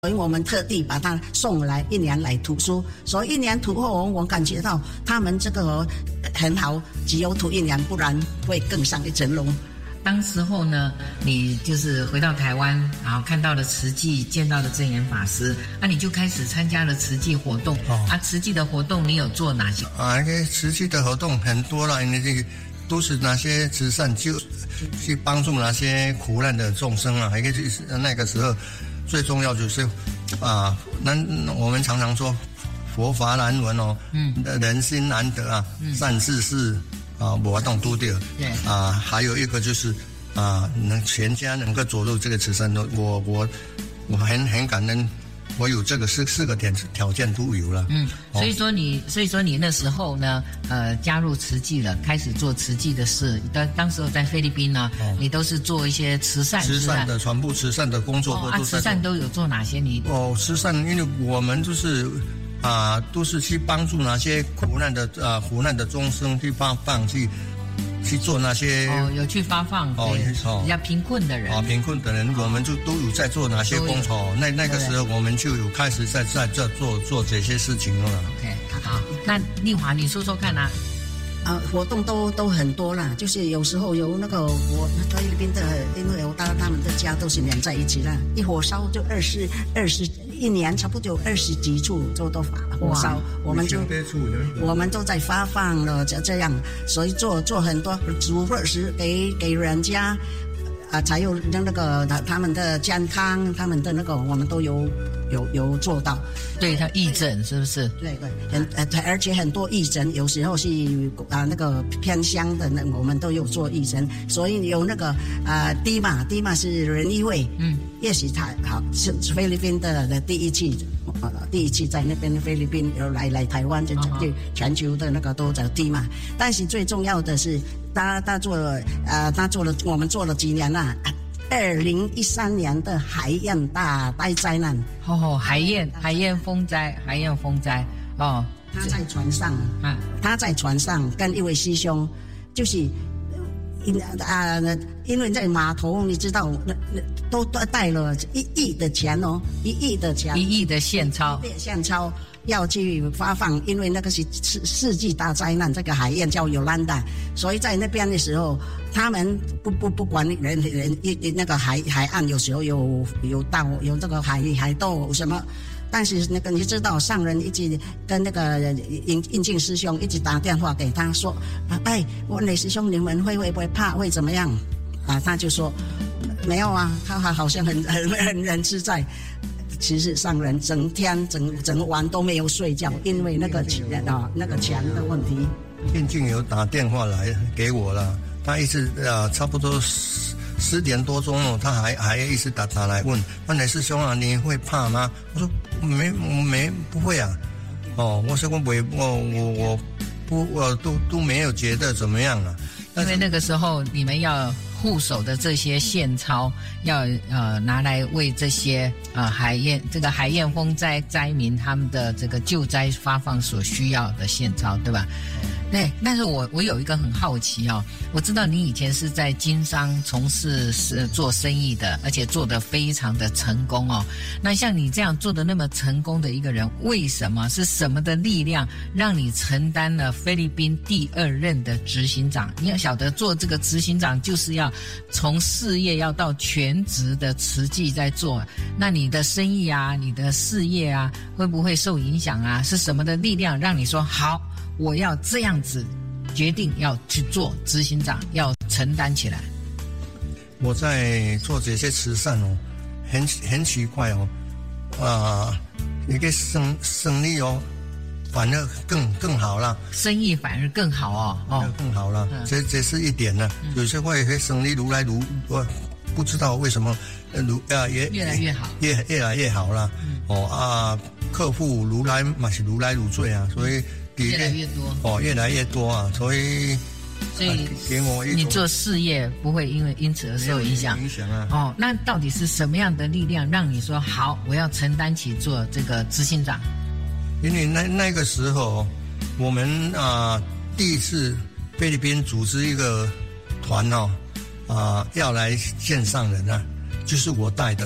所以我们特地把他送来1年来读书，所以1年读后，我感觉到他们这个很好，只有读1年，不然会更上一层楼。 当时候呢，你就是回到台湾，然后看到了慈济，见到了证严法师，你就开始参加了慈济活动。慈济的活动你有做哪些？ 慈济的活动很多了，因为这个都是那些慈善，就去帮助那些苦难的众生啊。还可以那个时候最重要就是我们常常说佛法难闻哦，人心难得啊，善知识活动都对，还有一个就是能全家能够走入这个慈善的，我很感恩，我有这个四个条件都有了。 所以说你那时候呢，加入慈济了，开始做慈济的事。当时候在菲律宾呢，你都是做一些慈善的全部慈善的工作。 慈善都有做哪些？ 慈善，因为我们就是都是去帮助那些苦难的众生，去去做那些有去发放比较贫困的人我们就都有在做哪些工作。那个时候我们就有开始在这做这些事情了。 OK， 好，那丽华你说说看啊。 活动都很多啦，就是有时候有那个我菲律宾的，因为我到他们的家都是连在一起的，一火烧就21年差不多有20几处就都火烧，我们都在发放了，这样，所以做很多煮饭食给人家，才有那个他们的健康，他们的那个我们都有做到。 对，他义诊是不是？ 对，而且很多义诊，有时候是那个偏乡的，我们都有做义诊，所以有那个迪玛是人医会，也是他好是菲律宾的第一期在那边菲律宾有来台湾，就全球的那个都叫迪玛，但是最重要的是他做了我们做了几年啦。2013年的海燕大灾难， 海燕风灾他在船上跟一位师兄，就是因为在码头，你知道都带了1亿的钱哦，1亿的钱，1 亿的现钞要去发放，因为那个是世纪大灾难，这个海燕叫Yolanda，所以在那边的时候，他们不管人那个海岸有时候有这个海斗什么，但是那个你知道上人一直跟那个印净师兄一直打电话给他说，问雷师兄你们会不会怕，会怎么样他就说没有啊，他好像很自在。其实上人整天整晚都没有睡觉，因为那个钱的问题。 印净有打电话来给我了，他一直差不多10点多钟了，他还一直打来问雷师兄啊，你会怕吗？我说不会啊。我说我都没有觉得怎么样啊。 因为那个时候你们要护守的这些现钞，要拿来为这些海燕风灾民他们的这个救灾发放所需要的现钞，对吧？对，但是我有一个很好奇我知道你以前是在经商从事做生意的，而且做得非常的成功那像你这样做得那么成功的一个人，为什么是什么的力量让你承担了菲律宾第2任的执行长？你要晓得做这个执行长就是要从事业要到全职的慈济在做，那你的生意你的事业会不会受影响是什么的力量让你说好，我要这样子决定要去做执行长，要承担起来？ 我在做这些慈善很奇怪一个生意反而更好了， 生意反而更好更好了，这是一点呢。有些会生意如来如不知道为什么越来越好， 越来越好了。客户如来如醉所以越来越多所以给我你做事业不会因此而受影响那到底是什么样的力量让你说好，我要承担起做这个执行长？ 因为那个时候我们第一次菲律宾组织一个团要来见上人就是我带的了。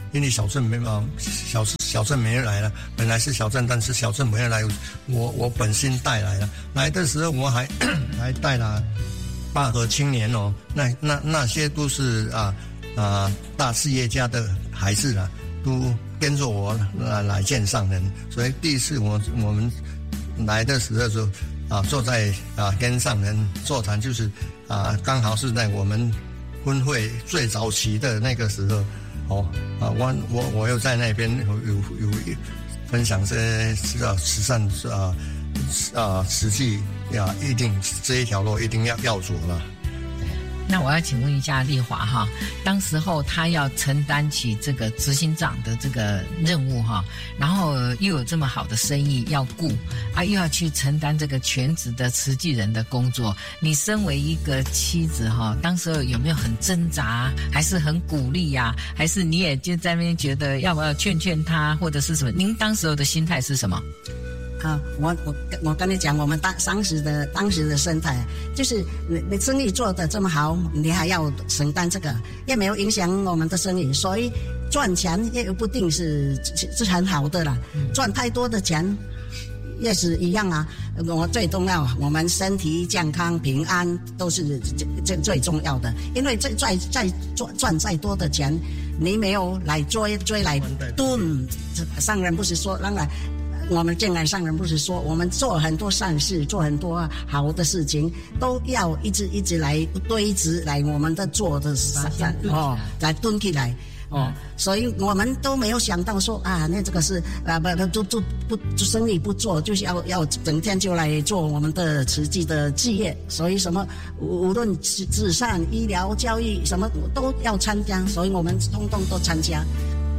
因为小镇没人来了，本来是小镇，但是小镇没人来，我本心带来了。来的时候我还带了8个青年哦，那些都是大事业家的孩子啦，都跟着我来见上人。所以第一次我们来的时候就坐在跟上人座谈，就是刚好是在我们婚会最早期的那个时候。我又在那边有分享这慈善实际一定这一条路一定要走了。 那我要请问一下丽华哈，当时候他要承担起这个执行长的这个任务哈，然后又有这么好的生意要顾又要去承担这个全职的慈济人的工作，你身为一个妻子哈，当时候有没有很挣扎，还是很鼓励呀，还是你也就在那边觉得要不要劝他，或者是什么？您当时候的心态是什么？ 我跟你讲，我们当时的生态就是你生意做得这么好，你还要承担这个，也没有影响我们的生意，所以赚钱也不定是很好的啦。赚太多的钱也是一样啊。我最重要，我们身体健康平安都是最重要的。因为再赚再多的钱，你没有来追来蹲，上人不是说当然。我们进来上人不是说，我们做很多善事，做很多好的事情，都要一直来堆积来我们的做的来蹲起来所以我们都没有想到说那这个是不生意不做，就是要整天就来做我们的慈济的事业，所以什么无论慈善、医疗、教育什么都要参加，所以我们通通都参加。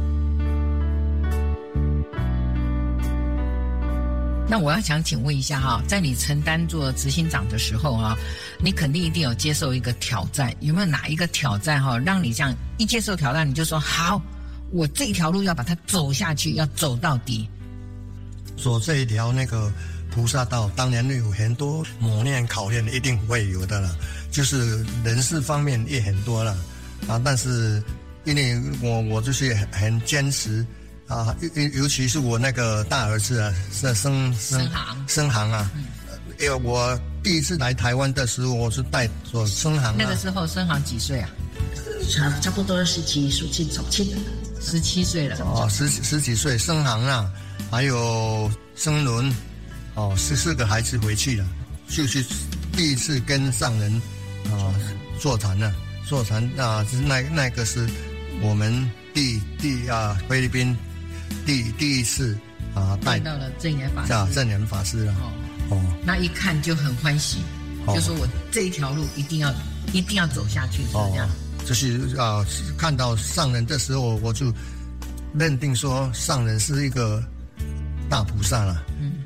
那我要想请问一下哈，在你承担做执行长的时候你肯定一定有接受一个挑战，有没有哪一个挑战让你这样一接受挑战你就说好，我这条路要把它走下去，要走到底？ 走这一条那个菩萨道，当然有很多磨练考验，一定会有的了，就是人事方面也很多了但是因为我就是很坚持。尤其是我那个大儿子是生行因为我第一次来台湾的时候，我是带着生行那个时候生行几岁啊？ 差不多17岁了。 十几岁生行还有生伦14个孩子回去了，就是第一次跟上人座谈就是那个是我们菲律宾第一次带到了正言法师， 正言法师了那一看就很欢喜就说我这一条路一定要走下去，是这样就是看到上人的时候，我就认定说上人是一个大菩萨了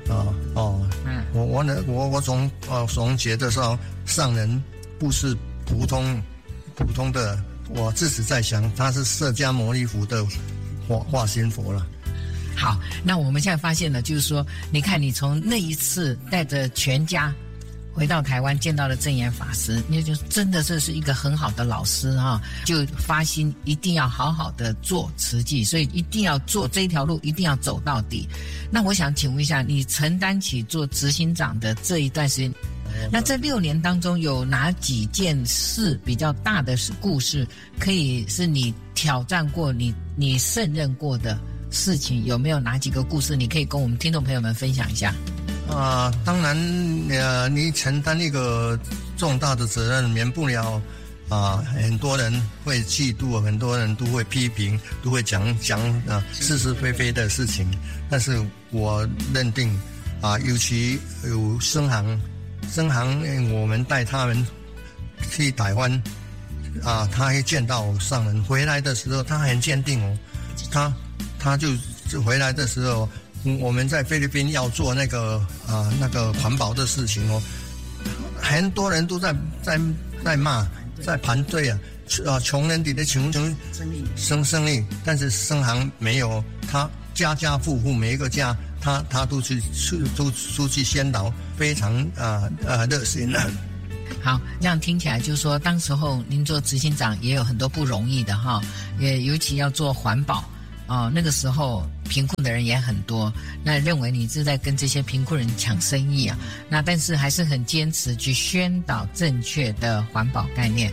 我总觉得说上人不是普通的，我自己在想他是释迦牟尼佛的化身佛了。 好，那我们现在发现了，就是说你看你从那一次带着全家回到台湾见到了正言法师，你就真的这是一个很好的老师就发心一定要好好的做慈济，所以一定要做这条路，一定要走到底。那我想请问一下，你承担起做执行长的这一段时间，那这6年当中有哪几件事比较大的故事可以是你挑战过你胜任过的事情？有没有哪几个故事你可以跟我们听众朋友们分享一下？ 当然你承担一个重大的责任，免不了很多人会嫉妒，很多人都会批评，都会讲是是非非的事情。但是我认定尤其有生行我们带他们去台湾他会见到上人，回来的时候他很坚定他就回来的时候，我们在菲律宾要做那个环保的事情很多人都在骂，在盘队穷人的穷生意，但是生行没有，他家家户户每一个家他都去宣导，非常热心好，这样听起来就是说当时候您做执行长也有很多不容易的也尤其要做环保， 那个时候贫困的人也很多，那认为你是在跟这些贫困人抢生意啊，那但是还是很坚持去宣导正确的环保概念。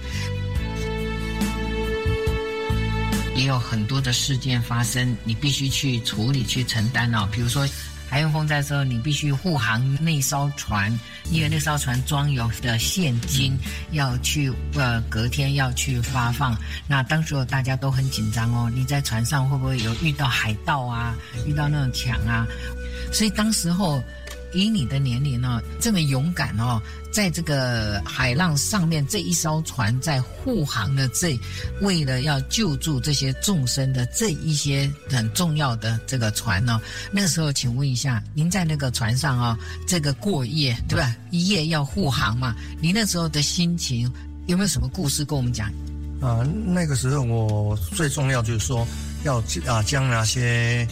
也有很多的事件发生，你必须去处理去承担哦。比如说海燕风灾的时候，你必须护航那艘船，因为那艘船装有的现金要去隔天要去发放。那当时大家都很紧张哦，你在船上会不会有遇到海盗啊，遇到那种抢啊？所以当时候以你的年龄哦，这么勇敢哦，在这个海浪上面这一艘船在护航的为了要救助这些众生的这一些很重要的这个船哦，那个时候请问一下，您在那个船上哦，这个过夜对吧？一夜要护航嘛，您那时候的心情有没有什么故事跟我们讲？ 那个时候我最重要就是说要将那些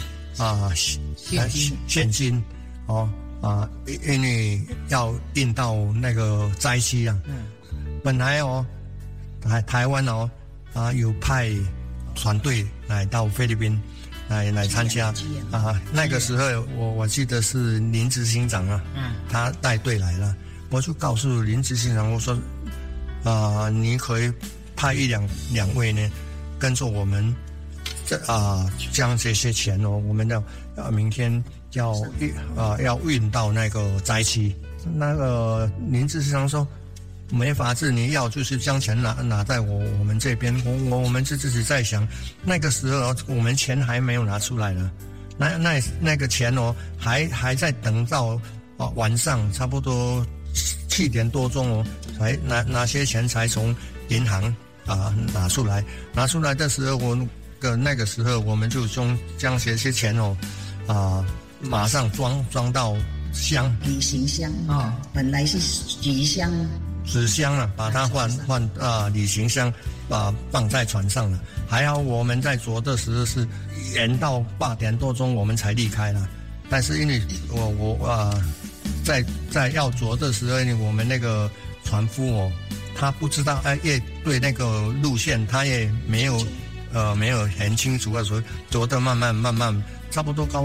现金因为要运到那个灾区啊。本来台湾有派船队来到菲律宾来参加那个时候我记得是林执行长他带队来了，我就告诉林执行长，我说你可以派两位呢跟着我们将这些钱我们要明天要运到那个灾区。那个林执行长说没法子，你要就是将钱拿在我们这边。我们自己在想，那个时候我们钱还没有拿出来呢，那个钱还在等到晚上差不多7点多钟才拿些钱才从银行拿出来。拿出来的时候那个时候我们就将这些钱马上装到箱， 旅行箱本来是纸箱把它换旅行箱放在船上了。还好我们在着的时候是延到8点多钟我们才离开了，但是因为我在要着的时候，因为我们那个船夫他不知道也对那个路线他也没有很清楚所以着得慢慢差不多高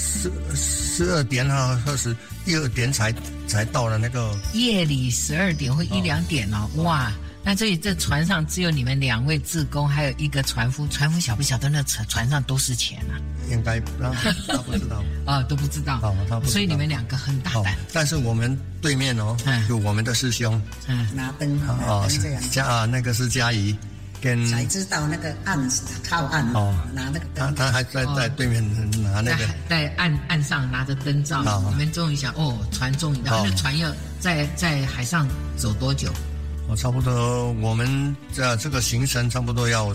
12点或是1-2点才到了那个夜里12点或1-2点哇！那这船上只有你们2位志工，还有一个船夫晓不晓得那船上都是钱啊？ 应该他不知道都不知道他不知道， 所以你们2个很大胆。 但是我们对面有我们的师兄拿灯这样那个是嘉怡。 才知道那个靠岸拿那个灯， 他还在对面拿那个， 在岸上拿着灯照。你们终于想船终于到，那船要在海上走多久？ 差不多我们这个行程差不多要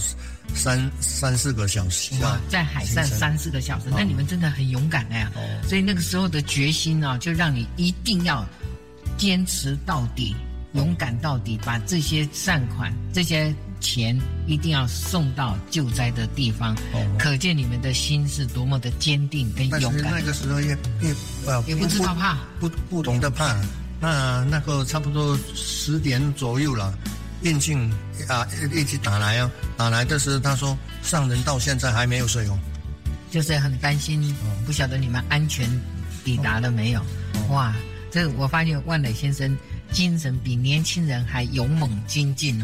3-4个小时。 哇，在海上3-4个小时，那你们真的很勇敢所以那个时候的决心就让你一定要坚持到底，勇敢到底，把这些善款这些钱一定要送到救灾的地方。可见你们的心是多么的坚定跟勇敢。 但是那个时候也不知道怕， 不懂得怕。那个差不多10点左右了，运镜一直打来的时候，他说上人到现在还没有睡就是很担心，不晓得你们安全抵达了没有。哇，这我发现万磊先生精神比年轻人还勇猛精进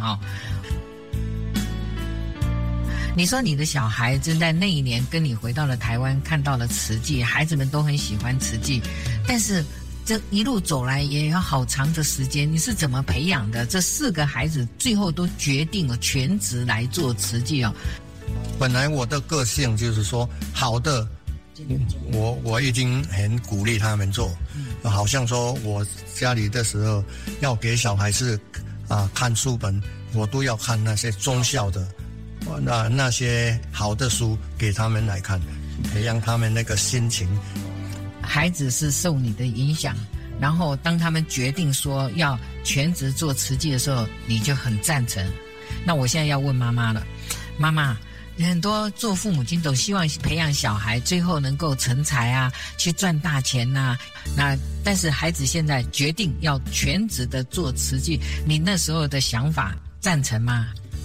你说你的小孩正在那一年跟你回到了台湾，看到了慈济，孩子们都很喜欢慈济，但是这一路走来也有好长的时间，你是怎么培养的？这4个孩子最后都决定了全职来做慈济本来我的个性就是说好的，我已经很鼓励他们做，好像说我家里的时候要给小孩子看书本，我都要看那些中校的那些好的书给他们来看，培养他们那个心情。 孩子是受你的影响，然后当他们决定说要全职做慈济的时候，你就很赞成。那我现在要问妈妈了，妈妈，很多做父母亲都希望培养小孩最后能够成才去赚大钱但是孩子现在决定要全职的做慈济，你那时候的想法赞成吗？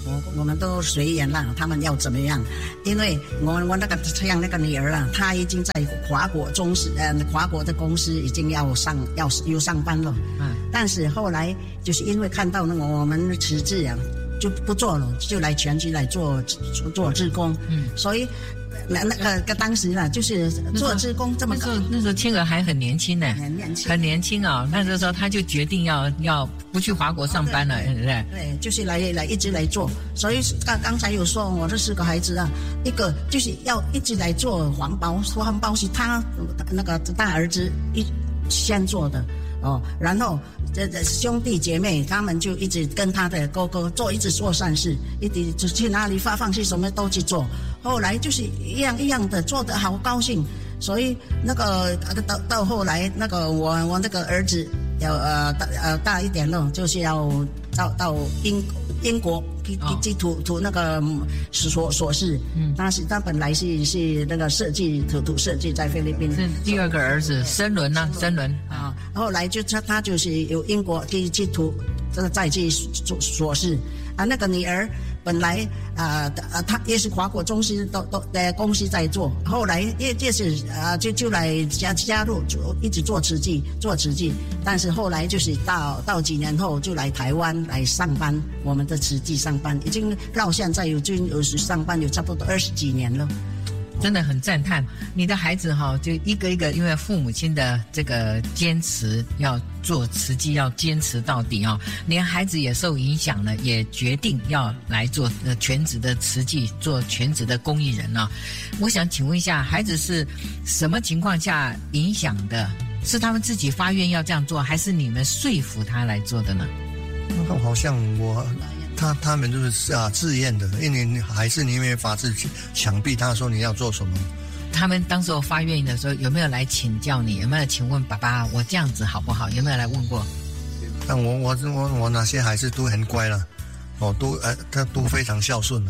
我们都随缘啦，他们要怎么样？因为我那个像那个女儿啊，她已经在华国华国的公司已经要上班了。但是后来就是因为看到那个我们辞职啊，就不做了，就来全职来做志工。所以那个当时呢，就是做志工这么那时候青娥还很年轻呢，很年轻啊。那时候他就决定要不去华国上班了，对不对？ 对，就是来一直来做。所以刚才有说我这4个孩子啊，一个就是要一直来做环保是他那个大儿子先做的哦，然后这兄弟姐妹他们就一直跟他的哥哥一直做善事，一直去哪里发放去什么都去做。后来就是一样一样的做得好高兴，所以那个到后来那个我那个儿子要大一点了，就是要到英国去涂那个硕士。他本来是那个设计涂设计在菲律宾。 是第2个儿子森伦啊，后来他就是有英国去涂，再去做硕士啊。那个女儿本来他也是华国中心都公司在做，后来也是就来加入，就一直做慈济，但是后来就是到几年后就来台湾来上班，我们的慈济上班，已经到现在有上班有差不多20几年了。 真的很赞叹你的孩子就一个一个，因为父母亲的这个坚持要做慈济，要坚持到底连孩子也受影响了，也决定要来做全职的慈济，做全职的公益人我想请问一下，孩子是什么情况下影响的？是他们自己发愿要这样做，还是你们说服他来做的呢？ 好像他们就是自愿的，因为还是你没法子强逼他说你要做什么。 他们当时候发愿的时候，有没有来请教你？有没有请问爸爸，我这样子好不好？有没有来问过？ 但我那些孩子都很乖了，他都非常孝顺了。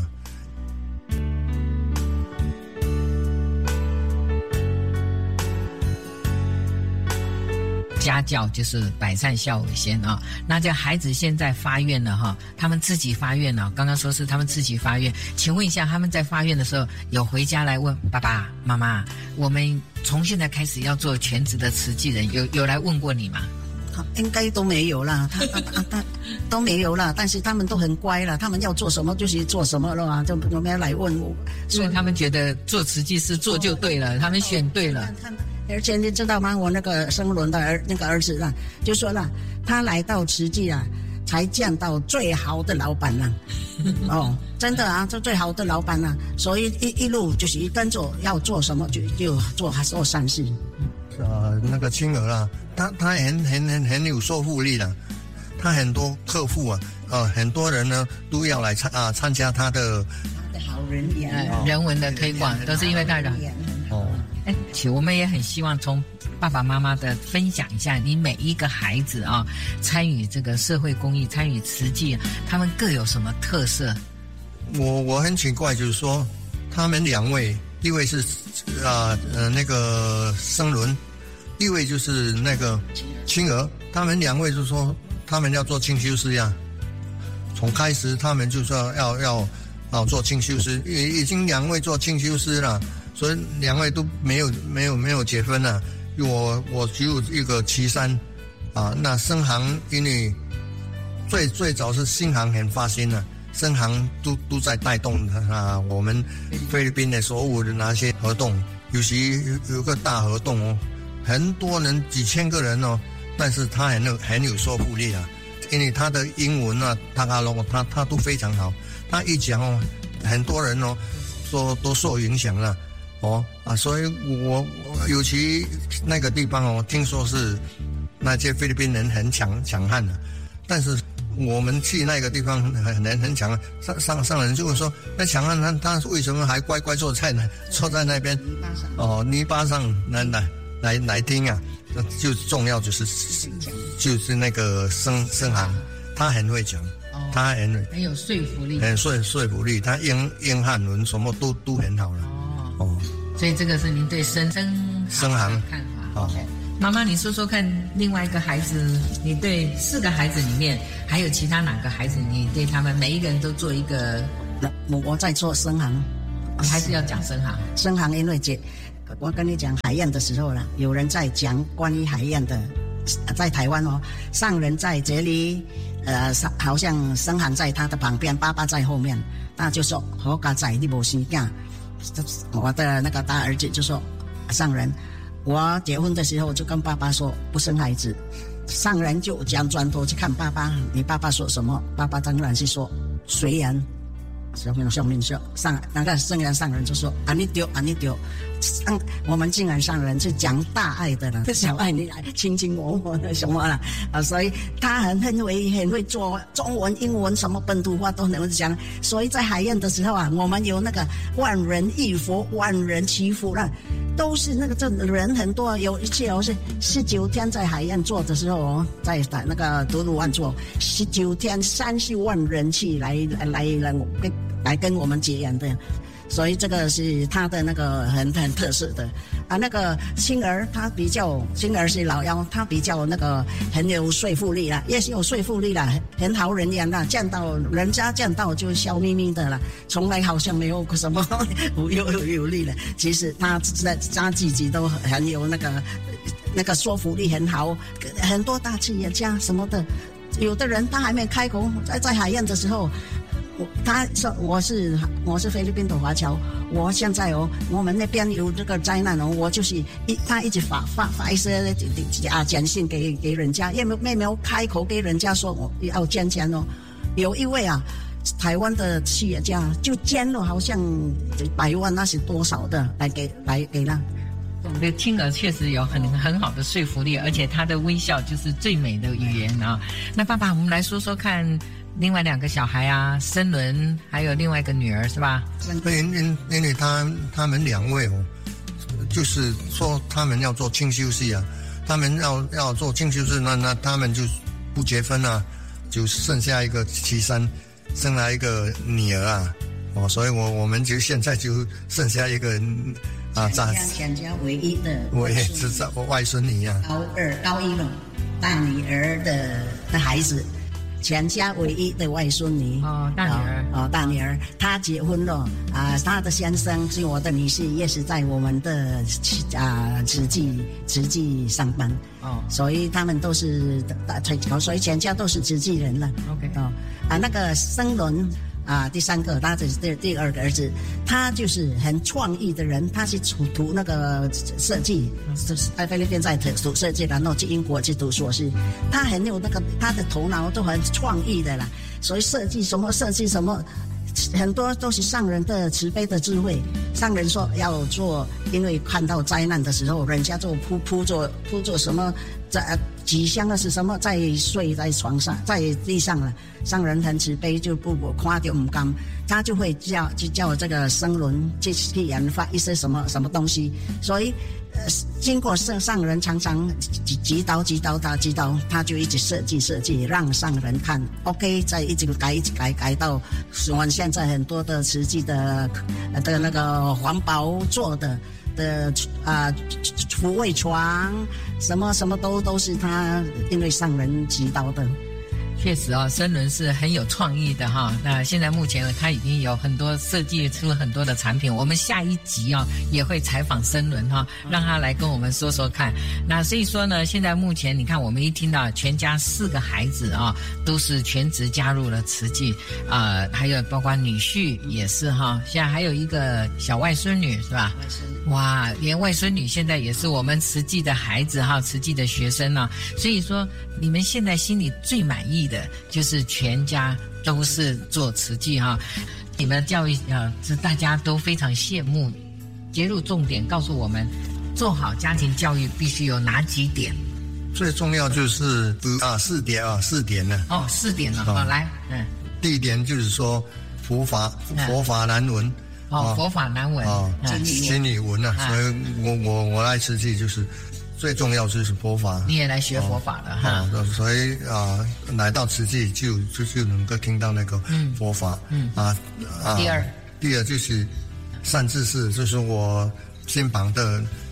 家教就是百善孝为先那这孩子现在发愿了他们自己发愿了，刚刚说是他们自己发愿，请问一下，他们在发愿的时候有回家来问爸爸妈妈，我们从现在开始要做全职的慈济人，有来问过你吗？ 应该都没有啦，他都没有啦，但是他们都很乖了，他们要做什么就是做什么了就没有来问我， 所以他们觉得做慈济是做就对了，他们选对了。 而且你知道吗？我那个生伦的那个儿子就说了，他来到慈济才见到最好的老板真的这最好的老板所以一路就是跟着要做什么就做善事。 那个青娥他很有说服力的，他很多客户很多人呢都要来参加他的好人缘人文的推广，都是因为他的我们也很希望从爸爸妈妈的分享一下，你每一个孩子参与这个社会公益，参与慈济，他们各有什么特色？ 我很奇怪，就是说他们2位，一位是那个生伦，一位就是那个青娥，他们2位就说他们要做清修师从开始他们就说要做清修师，已经2位做清修师了。所以2位都没有结婚了，我只有一个岐山那生行因为最早是新行很发心了，生行都在带动我们菲律宾的所有的那些活动，尤其有个大活动很多人几千个人但是他很有说服力因为他的英文他都非常好，他一讲很多人都受影响了。所以我尤其那个地方听说是那些菲律宾人很强悍的，但是我们去那个地方很强，上人就会说那强悍他为什么还乖乖坐在那边泥巴上来听就重要就是那个生行，他很会讲，他很有说服力， 很说服力，他英汉文什么都很好了。 所以这个是您对生行的看法。 妈妈，你说说看，另外一个孩子，你对4个孩子里面，还有其他哪个孩子，你对他们每一个人都做一个？ 我在做生行， 还是要讲生行？ 生行，因为我跟你讲海燕的时候了，有人在讲关于海燕的，在台湾哦，上人在这里，好像生行在他的旁边，爸爸在后面，那就说好家仔你没生囝，我的那个大儿子就说上人。我结婚的时候就跟爸爸说不生孩子，上人就这样转头去看爸爸，你爸爸说什么？爸爸当然是说随缘。上面说上那个圣人上人就说啊你丢，我们竟然上人是讲大爱的了，小爱你来卿卿我我的什么了啊？所以他很会做中文、英文什么本土话都能讲。所以在海燕的时候啊，我们有那个万人忆佛、万人祈福了。都是那个这人很多，有一次是19天在海燕做的时候，在那个独鲁湾做19天30万人去来跟我们结缘的，所以这个是他的那个很特色的啊。那个星儿星儿是老幺，他比较那个很有说服力啦，也是有说服力啦，很好人缘啦，人家见到就笑眯眯的啦，从来好像没有什么有力的。其实他自己都很有那个说服力很好，很多大企业家什么的，有的人他还没开口，在海燕的时候。他说我是菲律宾的华侨，我现在我们那边有这个灾难我就是他一直发一些简讯给人家，也没有开口给人家说我要捐钱有一位台湾的企业家就捐了好像100万，那是多少的来给他。 这青儿确实有很好的说服力，而且他的微笑就是最美的语言啊。那爸爸，我们来说说看。另外2个小孩啊，森伦还有另外一个女儿是吧？ 因为他们2位就是说他们要做清修系啊，他们要做清修系，那他们就不结婚啊，就剩下一个73，生了一个女儿啊，所以我们就现在就剩下一个全家唯一的外孙女啊， 高一了，大女儿的孩子。全家唯一的外孙女大女儿，她结婚了她的先生是我的女婿，也是在我们的慈济上班所以他们都是所以全家都是慈济人了。 OK 那个生伦第3个，他是第2个儿子，他就是很创意的人，他是读那个设计，在菲律宾在读设计，然后去英国去读硕士，他很有那个他的头脑都很创意的啦，所以设计什么很多都是上人的慈悲的智慧。上人说要做，因为看到灾难的时候，人家就铺做什么几箱的是什么，在睡在床上，在地上了。上人很慈悲，就不看到不甘，他就会叫这个生伦去研发一些什么东西。所以经过上人常常指导他就一直设计让上人看 OK， 再一直改到我们现在很多的实际的那个环保做的抚慰床什么都是他因为上人指导的。 确实森伦是很有创意的那现在目前他已经有很多设计出很多的产品，我们下一集也会采访森伦让他来跟我们说说看。那所以说呢，现在目前你看我们一听到全家4个孩子都是全职加入了慈济还有包括女婿也是现在还有一个小外孙女是吧？哇，连外孙女现在也是我们慈济的孩子慈济的学生所以说你们现在心里最满意的就是全家都是做慈济你们的教育是大家都非常羡慕。揭露重点告诉我们，做好家庭教育必须有哪几点？ 最重要就是4点呢。 4点了来第一点就是说佛法难闻佛法难闻经理闻所以我来慈济就是最重要就是佛法。 你也来学佛法的所以来到慈济就能够听到那个佛法。第二就是善知识，就是我身旁的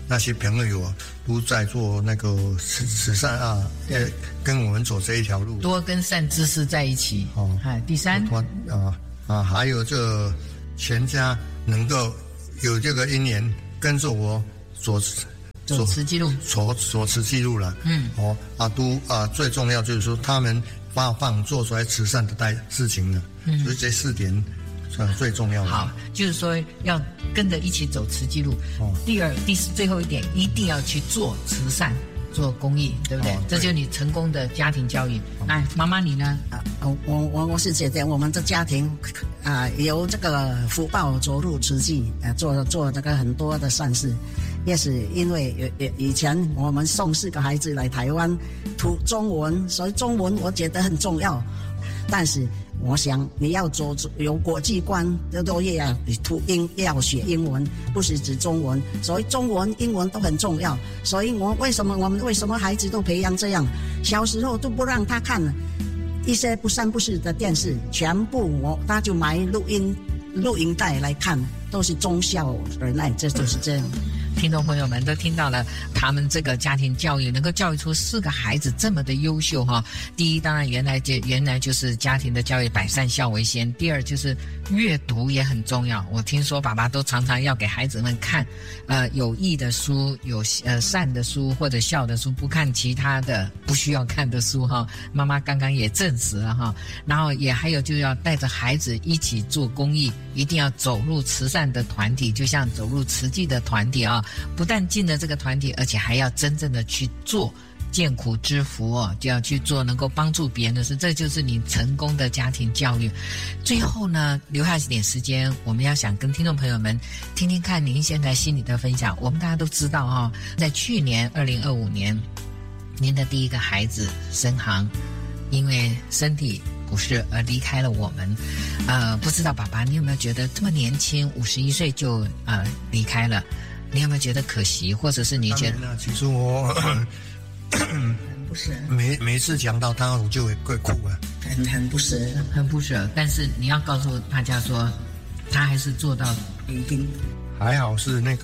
那些朋友啊，都在做那个慈善啊，跟我们走这一条路， 多跟善知识在一起。第三还有这全家能够有这个因缘跟着我走慈济路， 走慈济路了。最重要就是说他们发放做出来慈善的事情呢，所以这4点最重要的。 好，就是说要跟着一起走慈济路。第四，最后一点，一定要去做慈善、做公益，对不对？这就是你成功的家庭教育。来，妈妈你呢？ 我是觉得我们的家庭有这个福报走入慈济，做这个很多的善事，也是因为以前我们送4个孩子来台湾读中文，所以中文我觉得很重要，但是我想你要有国际观，都也要学英文，不是指中文，所以中文、英文都很重要。所以我们为什么孩子都培养这样？小时候都不让他看一些不三不四的电视，全部他就买录音带来看，都是忠孝仁爱，这就是这样。 听众朋友们都听到了，他们这个家庭教育能够教育出4个孩子这么的优秀哈。第一，当然原来就是家庭的教育，百善孝为先。第二，就是阅读也很重要。我听说爸爸都常常要给孩子们看，有益的书，有善的书或者孝的书，不看其他的不需要看的书哈。妈妈刚刚也证实了哈。然后也还有就要带着孩子一起做公益，一定要走入慈善的团体，就像走入慈济的团体啊。不但进了这个团体，而且还要真正的去做见苦知福就要去做能够帮助别人的事，这就是你成功的家庭教育。最后呢，留下一点时间，我们要想跟听众朋友们听听看您现在心里的分享。我们大家都知道在去年2025年，您的第一个孩子申航因为身体不适而离开了我们。不知道爸爸你有没有觉得这么年轻51岁就离开了，你有没有觉得可惜，或者是你觉得？ 其实我不舍， 每次讲到他，我就会哭很不舍， 很不舍。但是你要告诉大家说，他还是做到一定。 还好是那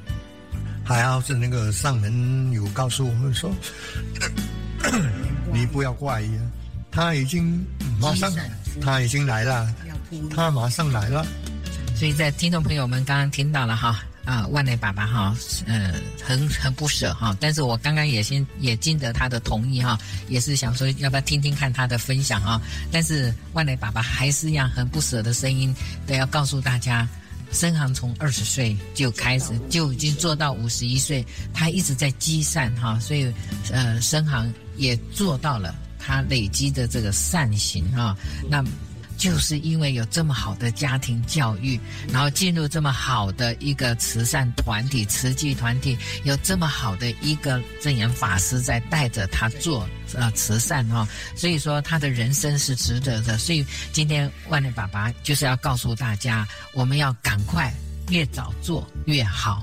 个上人有告诉我们说，你不要怪异，他已经来了，他马上来了。 所以在听众朋友们刚刚听到了万雷爸爸很不舍但是我刚刚也经得他的同意也是想说要不要听听看他的分享但是万雷爸爸还是一样很不舍的声音，要告诉大家，申航从20岁就开始就已经做到51岁，他一直在积善所以申航也做到了他累积的这个善行那就是因为有这么好的家庭教育，然后进入这么好的一个慈善团体、慈济团体，有这么好的一个证严法师在带着他做慈善所以说他的人生是值得的。所以今天万雷爸爸就是要告诉大家，我们要赶快越早做越好。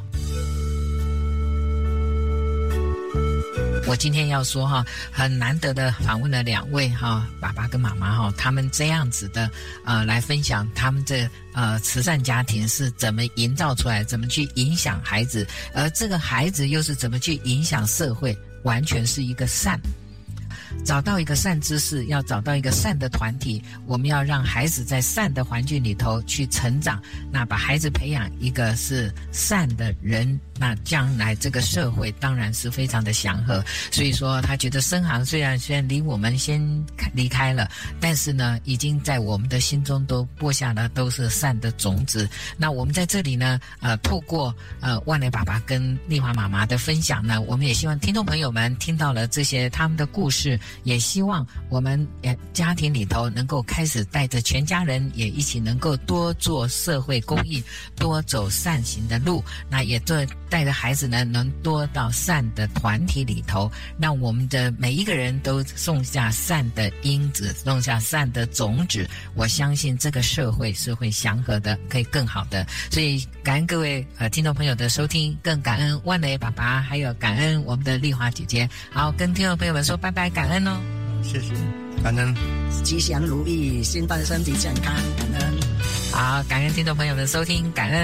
我今天要说很难得的访问了2位爸爸跟妈妈他们这样子的来分享他们这慈善家庭是怎么营造出来，怎么去影响孩子，而这个孩子又是怎么去影响社会，完全是一个善。找到一个善知识，要找到一个善的团体，我们要让孩子在善的环境里头去成长，那把孩子培养一个是善的人，那将来这个社会当然是非常的祥和。所以说他觉得申航虽然离我们先离开了，但是呢已经在我们的心中都播下了都是善的种子。那我们在这里呢透过万雷爸爸跟丽华妈妈的分享呢，我们也希望听众朋友们听到了这些他们的故事，也希望我们家庭里头能够开始带着全家人也一起能够多做社会公益，多走善行的路，那也带着孩子呢能多到善的团体里头，让我们的每一个人都种下善的因子，种下善的种子，我相信这个社会是会祥和的，可以更好的。所以感恩各位听众朋友的收听，更感恩万雷爸爸，还有感恩我们的丽华姐姐。好，跟听众朋友们说拜拜，感恩哦。 谢谢，感恩， 吉祥如意，新婚身体健康，感恩。 好，感恩听众朋友们的收听，感恩。